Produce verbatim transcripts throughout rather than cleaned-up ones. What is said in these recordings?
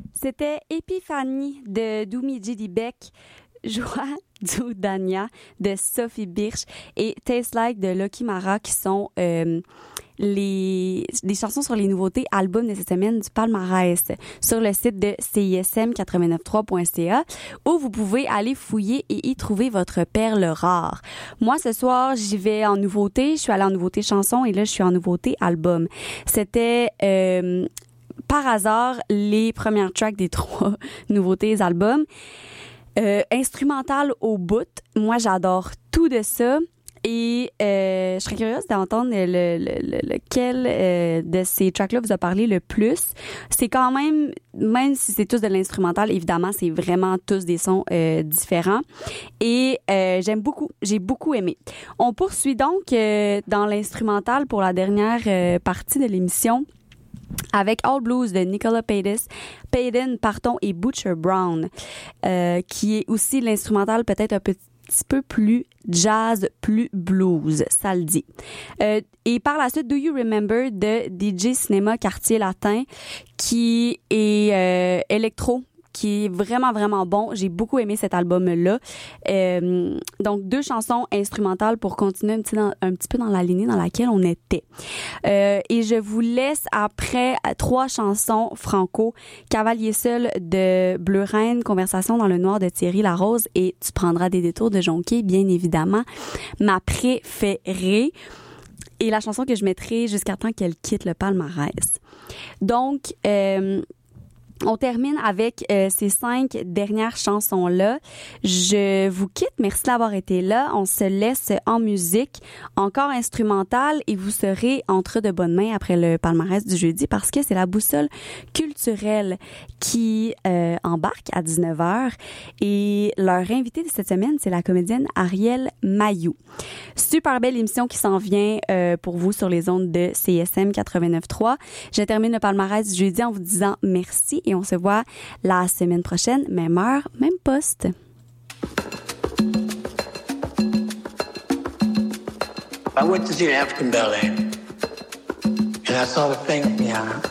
C'était Épiphanie de Doumi Djidibek, Joie Dudania de Sophie Birch et Taste Like de Lucky Mara qui sont euh, les des chansons sur les nouveautés albums de cette semaine du palmarès sur le site de C I S M quatre-vingt-neuf trois point C A où vous pouvez aller fouiller et y trouver votre perle rare. Moi, ce soir, j'y vais en nouveauté. Je suis allée en nouveauté chanson et là, je suis en nouveauté album. C'était... Euh, par hasard, les premières tracks des trois nouveautés albums. Euh, instrumental au bout. Moi, j'adore tout de ça. Et euh, je serais curieuse d'entendre le, le, le, lequel euh, de ces tracks-là vous a parlé le plus. C'est quand même, même si c'est tous de l'instrumental, évidemment, c'est vraiment tous des sons euh, différents. Et euh, j'aime beaucoup, j'ai beaucoup aimé. On poursuit donc euh, dans l'instrumental pour la dernière euh, partie de l'émission avec All Blues de Nicola Paydas, Payden, pardon, et Butcher Brown, euh, qui est aussi l'instrumental peut-être un petit peu plus jazz, plus blues, ça le dit. Euh, et par la suite, Do You Remember de D J Cinéma Quartier Latin, qui est euh, électro, qui est vraiment, vraiment bon. J'ai beaucoup aimé cet album-là. Euh, donc, deux chansons instrumentales pour continuer un petit, dans, un petit peu dans la lignée dans laquelle on était. Euh, et je vous laisse après trois chansons franco. Cavalier seul de Bleu Reine, Conversation dans le noir de Thierry Larose et Tu prendras des détours de Jonquet, bien évidemment. Ma préférée. Et la chanson que je mettrai jusqu'à temps qu'elle quitte le palmarès. Donc, euh, on termine avec euh, ces cinq dernières chansons-là. Je vous quitte. Merci d'avoir été là. On se laisse en musique, encore instrumentale, et vous serez entre de bonnes mains après le palmarès du jeudi parce que c'est la boussole culturelle qui euh, embarque à dix-neuf heures. Et leur invitée de cette semaine, c'est la comédienne Ariel Mayou. Super belle émission qui s'en vient euh, pour vous sur les ondes de C S M quatre-vingt-neuf trois. Je termine le palmarès du jeudi en vous disant merci. Et on se voit la semaine prochaine, même heure, même poste. I went to see the African ballet, and I saw the finger piano.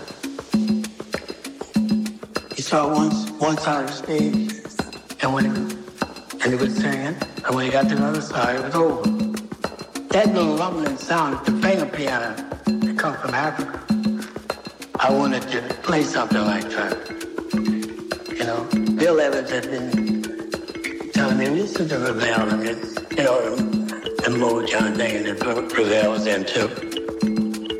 You saw it once, one side of the stage, and when it, and it was singing, and when he got to the other side, it was over. That little rumbling sound, the finger piano, that come from Africa. I wanted to play something like that. You know, Bill Evans had been telling me, listen to Ravel, and it's, you know, the Motown thing that Ravel was into.